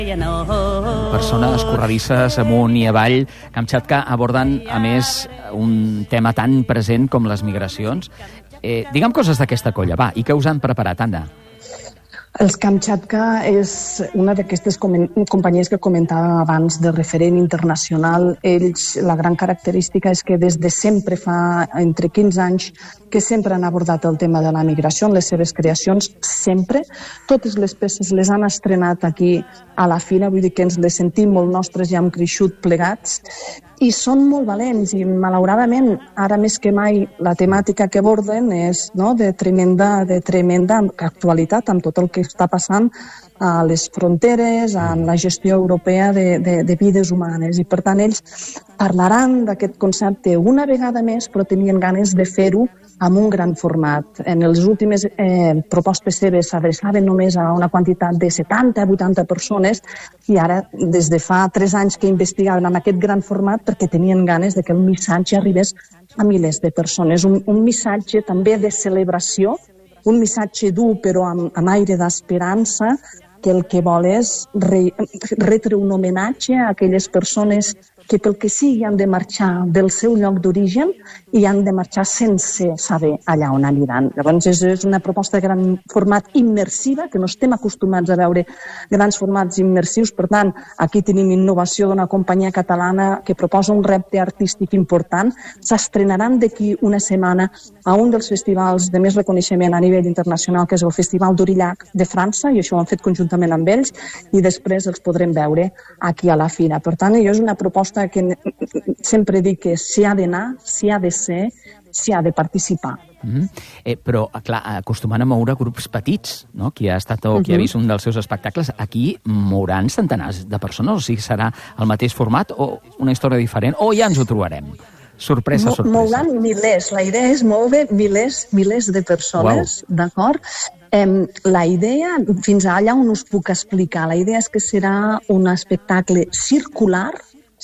Persones corredisses amunt i avall. Kamchatka aborden, a més, un tema tan present com les migracions. Digue'm coses d'aquesta colla, va, i què us han preparat, Anna? Els Kamchatka és una d'aquestes companyies que comentàvem abans de referent internacional. Ells, la gran característica és que des de sempre, fa entre 15 anys, que sempre han abordat el tema de la migració en les seves creacions, sempre. Totes les peces les han estrenat aquí a la Fira, vull dir que ens les sentim molt nostres i hem crescut plegats. I són molt valents i, malauradament, ara més que mai, la temàtica que aborden és de tremenda actualitat amb tot el que està passant a les fronteres, amb la gestió europea de vides humanes. I, per tant, ells parlaran d'aquest concepte una vegada més, però tenien ganes de fer-ho amb un gran format. En les últimes propostes seves s'adreçaven només a una quantitat de 70-80 persones i ara, des de fa 3 anys que investigaven amb aquest gran format perquè tenien ganes de que el missatge arribés a milers de persones. Un missatge també de celebració, un missatge dur però amb aire d'esperança, que el que vol és retre un homenatge a aquelles persones que pel que sigui han de marxar del seu lloc d'origen i han de marxar sense saber allà on aniran. Llavors és una proposta de gran format immersiva, que no estem acostumats a veure grans formats immersius. Per tant, aquí tenim innovació d'una companyia catalana que proposa un repte artístic important. S'estrenaran d'aquí una setmana a un dels festivals de més reconeixement a nivell internacional, que és el Festival d'Aurillac de França, i això ho han fet conjuntament amb ells, i després els podrem veure aquí a la Fira. Per tant, és una proposta que sempre dic que s'hi ha d'anar, s'hi ha de ser, s'hi ha de participar. Però, clar, acostumant a moure grups petits, no? Qui ha estat o qui ha vist un dels seus espectacles, aquí mouran centenars de persones, o sigui, serà el mateix format o una història diferent, o ja ens ho trobarem? Sorpresa, sorpresa. Mouran milers, la idea és moure milers de persones, d'acord? La idea, fins allà on us puc explicar, la idea és que serà un espectacle circular,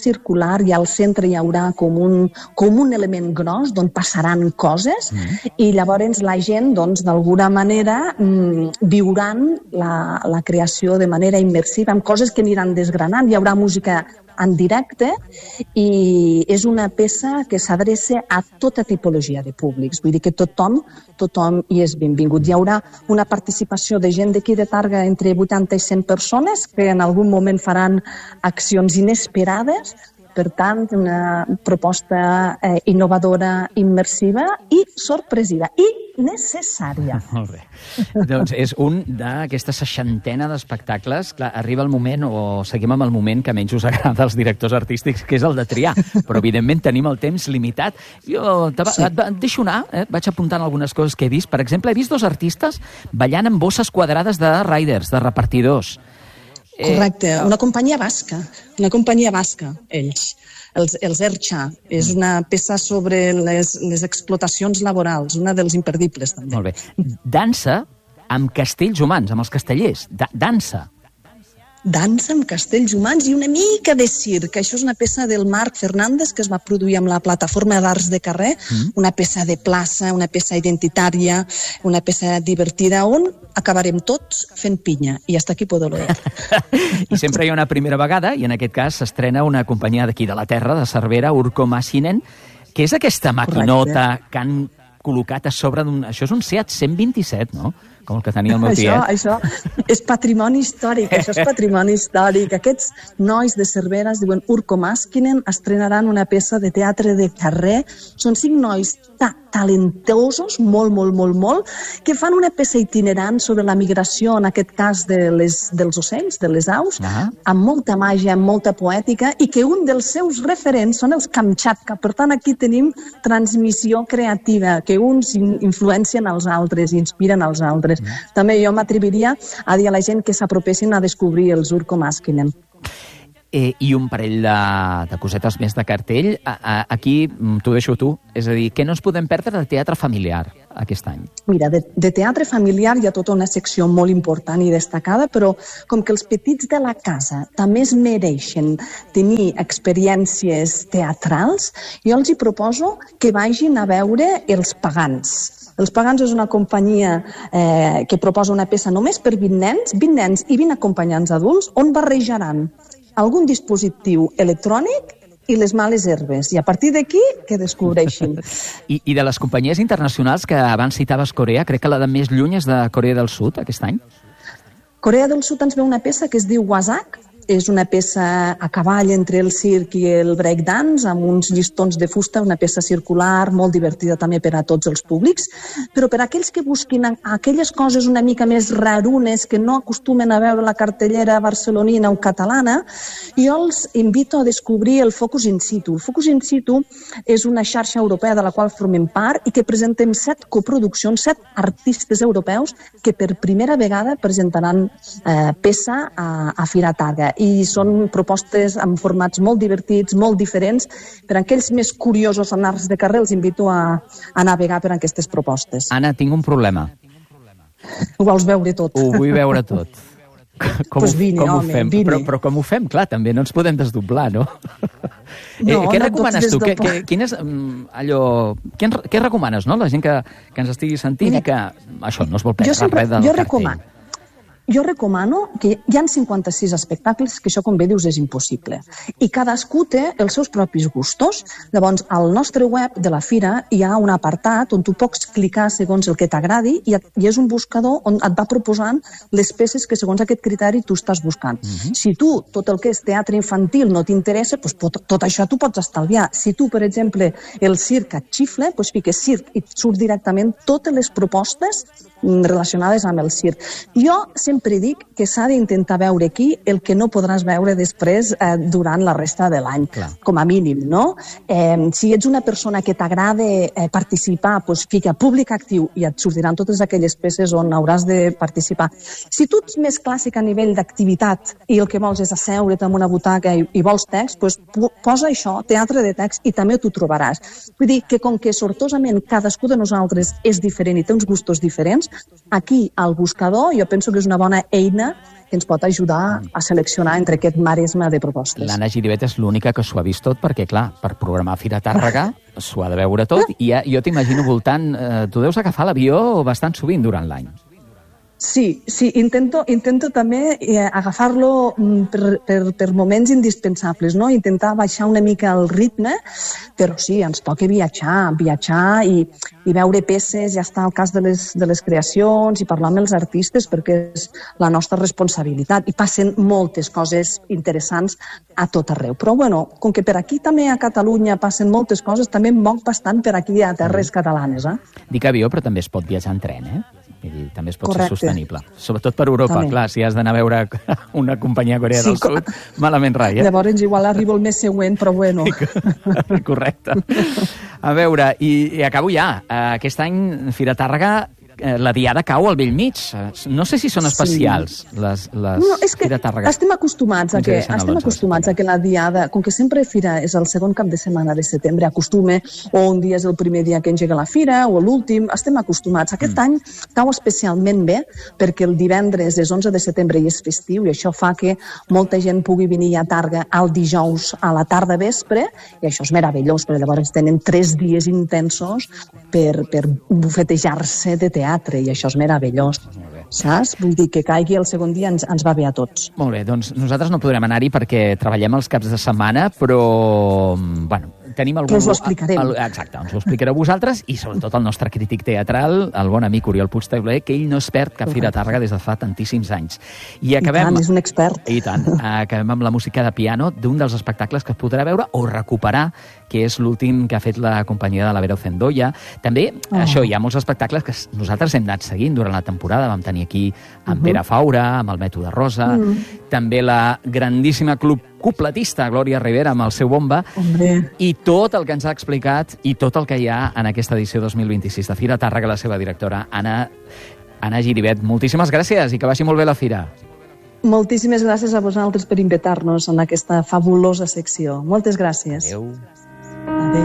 i al centre hi haurà com un element gros d'on passaran coses i llavors la gent, d'alguna manera, viuran la creació de manera immersiva amb coses que aniran desgranant. Hi haurà música en directe i és una peça que s'adreça a tota tipologia de públics. Vull dir que tothom hi és benvingut. Hi haurà una participació de gent d'aquí de Tàrrega entre 80 i 100 persones que en algun moment faran accions inesperades. Per tant, una proposta innovadora, immersiva i sorpresiva i necessària. Molt bé. Doncs és un d'aquesta 60ena d'espectacles. Clar, arriba el moment, o seguim amb el moment que menys us agrada als directors artístics, que és el de triar. Però, evidentment, tenim el temps limitat. Jo et deixo anar, vaig apuntant algunes coses que he vist. Per exemple, he vist 2 artistes ballant amb bosses quadrades de riders, de repartidors. Correcte, una companyia basca, ells, els Ercha. És una peça sobre les explotacions laborals, una dels imperdibles, també. Molt bé. Dansa amb castells humans, amb els castellers. Dansa amb castells humans i una mica de circ. Això és una peça del Marc Fernández que es va produir amb la plataforma d'Arts de Carrer, una peça de plaça, una peça identitària, una peça divertida on acabarem tots fent pinya. I hasta aquí puedo leer. I sempre hi ha una primera vegada, i en aquest cas s'estrena una companyia d'aquí de la terra, de Cervera, Urco Massinen, que és aquesta maquinota que han col·locat a sobre d'un... Això és un Seat 127, no? Com el que tenia el meu tiet. Això és patrimoni històric, Aquests nois de Cervera es diuen Urco Maskinen, estrenaran una peça de teatre de carrer. Són 5 nois talentosos, molt, que fan una peça itinerant sobre la migració, en aquest cas dels ocells, de les aus, amb molta màgia, amb molta poètica, i que un dels seus referents són els Kamchatka. Per tant, aquí tenim transmissió creativa, que uns influencien els altres, inspiren els altres. També jo m'atreviria a dir a la gent que s'apropessin a descobrir els Urco Maskinen. I un parell de cosetes més de cartell. Aquí t'ho deixo tu. És a dir, què no ens podem perdre de teatre familiar aquest any? Mira, de teatre familiar hi ha tota una secció molt important i destacada, però com que els petits de la casa també es mereixen tenir experiències teatrals, jo els hi proposo que vagin a veure Els Pagans. Els Pagans és una companyia que proposa una peça només per 20 nens i 20 acompanyants adults, on barrejaran algun dispositiu electrònic i les males herbes. I a partir d'aquí, que descobreixin. I de les companyies internacionals que abans citaves Corea, crec que la de més lluny és de Corea del Sud, aquest any? Corea del Sud ens ve una peça que es diu Wasak. És una peça a cavall entre el circ i el breakdance, amb uns llistons de fusta, una peça circular, molt divertida també per a tots els públics, però per a aquells que busquin aquelles coses una mica més rarunes, que no acostumen a veure la cartellera barcelonina o catalana, jo els invito a descobrir el Focus in Situ. El Focus in Situ és una xarxa europea de la qual formem part i que presentem 7 coproduccions, 7 artistes europeus que per primera vegada presentaran peça a Fira Targa. I són propostes amb formats molt divertits, molt diferents. Per a aquells més curiosos en arts de carrer els invito a navegar per aquestes propostes. Anna, tinc un problema. Ho vols veure tot? Ho vull veure tot. Com ho fem? Però com ho fem? Clar, també no ens podem desdoblar, no? Què recomanes tu? Què recomanes, no? La gent que ens estigui sentint i que això no es vol perdre res del cartell. Jo recomano que hi ha 56 espectacles, que això, com bé dius, és impossible. I cadascú té els seus propis gustos. Llavors, al nostre web de la Fira hi ha un apartat on tu pots clicar segons el que t'agradi i és un buscador on et va proposant les peces que segons aquest criteri tu estàs buscant. Si tu, tot el que és teatre infantil no t'interessa, doncs tot això tu pots estalviar. Si tu, per exemple, el circ et xifla, doncs fiques circ i et surt directament totes les propostes relacionades amb el circ. Jo sempre dic que s'ha d'intentar veure aquí el que no podràs veure després durant la resta de l'any, com a mínim, no? Si ets una persona que t'agrada participar, doncs fica públic actiu i et sortiran totes aquelles peces on hauràs de participar. Si tu ets més clàssic a nivell d'activitat i el que vols és asseure't en una butaca i vols text, doncs posa això, teatre de text, i també t'ho trobaràs. Vull dir que com que sortosament cadascú de nosaltres és diferent i té uns gustos diferents, aquí al buscador jo penso que és una bona eina que ens pot ajudar a seleccionar entre aquest maresme de propostes. L'Anna Giribet és l'única que s'ho ha vist tot perquè, clar, per programar Fira Tàrrega s'ho ha de veure tot i jo t'imagino voltant... Tu deus agafar l'avió bastant sovint durant l'any. Sí, intento també agafar-lo per moments indispensables, no? Intentar baixar una mica el ritme, però sí, ens toca viatjar i veure peces, ja està el cas de les creacions i parlar amb els artistes perquè és la nostra responsabilitat i passen moltes coses interessants a tot arreu. Però bueno, com que per aquí també a Catalunya passen moltes coses, també em moc bastant per aquí a terres catalanes. Dic avió, però també es pot viatjar en tren, I també es pot ser sostenible. Sobretot per Europa, també. Clar, si has d'anar a veure una companyia Corea del Sud, malament rai, Llavors igual arribo el mes següent, però bueno. Correcte. A veure, i acabo ja. Aquest any, Fira Tàrrega, la Diada cau al bell mig. No sé si són especials, les Fira Tàrrega. Estem acostumats a que la Diada, com que sempre Fira és el segon cap de setmana de setembre, acostume, o un dia és el primer dia que engega la Fira, o l'últim, estem acostumats. Aquest any cau especialment bé, perquè el divendres és 11 de setembre i és festiu, i això fa que molta gent pugui venir a Tàrrega el dijous a la tarda vespre, i això és meravellós, perquè llavors tenen 3 dies intensos per bufetejar-se de teatre, i això és meravellós. Saps? Vull dir que caigui el segon dia ens va bé a tots. Molt bé, doncs nosaltres no podrem anar-hi perquè treballem els caps de setmana, però, bueno, tenim algun... Però us ho explicarem. Exacte, ens ho explicareu vosaltres i sobretot el nostre crític teatral, el bon amic Oriol Puigtauler, que ell no es perd cap Fira Tàrrega des de fa tantíssims anys. I tant, és un expert. I tant. Acabem amb la música de piano d'un dels espectacles que es podrà veure o recuperar, que és l'últim que ha fet la companyia de la Vera Ocendoya. També, això, hi ha molts espectacles que nosaltres hem anat seguint durant la temporada. Vam tenir aquí en Pere Faura, amb el Mètode Rosa, també la grandíssima cupletista Glòria Rivera amb el seu bomba, i tot el que ens ha explicat i tot el que hi ha en aquesta edició 2026 de Fira Tàrrega, la seva directora, Anna Giribet. Moltíssimes gràcies i que vagi molt bé la Fira. Moltíssimes gràcies a vosaltres per invitar-nos en aquesta fabulosa secció. Moltes gràcies. Adéu.